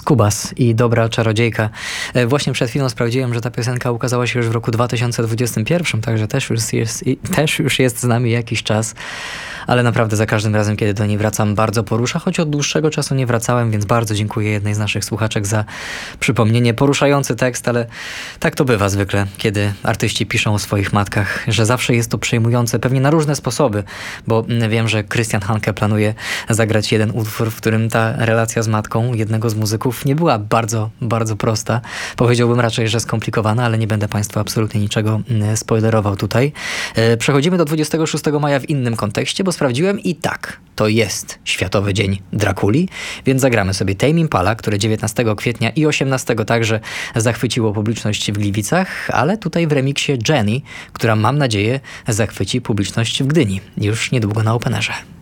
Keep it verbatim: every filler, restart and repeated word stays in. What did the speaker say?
Skubas i Dobra Czarodziejka. Właśnie przed chwilą sprawdziłem, że ta piosenka ukazała się już w roku dwa tysiące dwudziestym pierwszym, także też już jest, też już jest z nami jakiś czas. Ale naprawdę za każdym razem, kiedy do niej wracam, bardzo porusza, choć od dłuższego czasu nie wracałem, więc bardzo dziękuję jednej z naszych słuchaczek za przypomnienie. Poruszający tekst, ale tak to bywa zwykle, kiedy artyści piszą o swoich matkach, że zawsze jest to przejmujące, pewnie na różne sposoby, bo wiem, że Christian Hanke planuje zagrać jeden utwór, w którym ta relacja z matką jednego z muzyków nie była bardzo, bardzo prosta. Powiedziałbym raczej, że skomplikowana, ale nie będę Państwu absolutnie niczego spoilerował tutaj. Przechodzimy do dwudziestego szóstego maja w innym kontekście, bo sprawdziłem i tak, to jest Światowy Dzień Drakuli, więc zagramy sobie Tame Impala, które dziewiętnastego kwietnia i osiemnastego także zachwyciło publiczność w Gliwicach, ale tutaj w remiksie Jenny, która mam nadzieję zachwyci publiczność w Gdyni już niedługo na Openerze.